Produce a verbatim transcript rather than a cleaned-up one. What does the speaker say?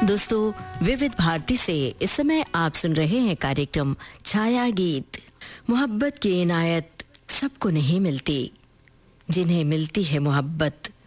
दोस्तों, विविध भारती से इस समय आप सुन रहे हैं कार्यक्रम छाया गीत। मोहब्बत की इनायत सबको नहीं मिलती, जिन्हें मिलती है मोहब्बत